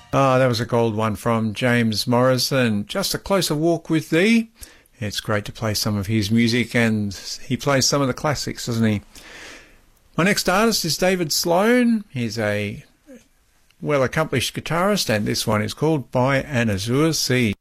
Ah, that was a gold one from James Morrison. Just a Closer Walk with Thee. It's great to play some of his music, and he plays some of the classics, doesn't he? My next artist is David Sloan. He's a well-accomplished guitarist, and this one is called By an Azure Sea.